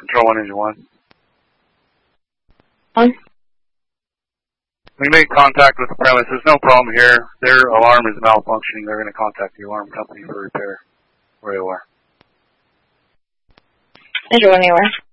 Control 1, Engine 1. On. We made contact with the premise. There's no problem here. Their alarm is malfunctioning. They're going to contact the alarm company for repair where they are. Engine 1, anywhere.